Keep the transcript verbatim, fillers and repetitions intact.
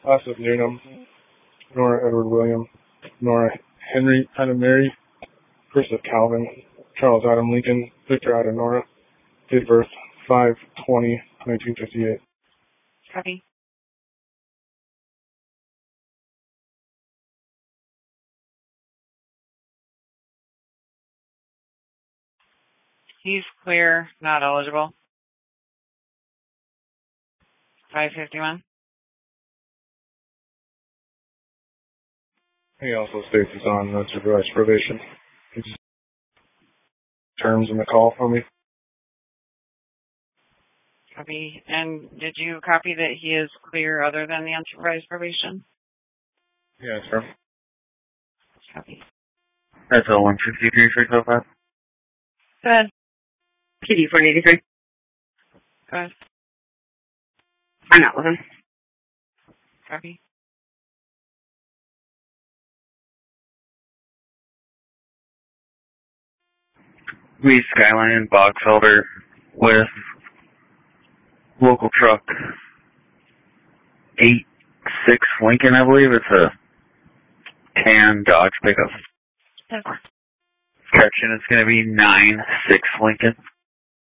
Asif Janum, Nora Edward William, Nora Henry Adam Mary, Chris of Calvin, Charles Adam Lincoln, Victor Adam Nora, date of birth five twenty nineteen fifty-eight. Copy. He's clear, not eligible. five fifty-one. He also states he's on uh, supervised probation. He's terms in the call for me. Copy. And did you copy that he is clear other than the unsupervised probation? Yeah, sir. Copy. That's all one fifty-three, six oh five. Go ahead. P D four eighty-three. Go ahead. I'm not with him. Copy. We Skyline Boxelder with local truck eight six Lincoln, I believe. It's a tan Dodge pickup. Yes. Correction, it's going to be nine six Lincoln.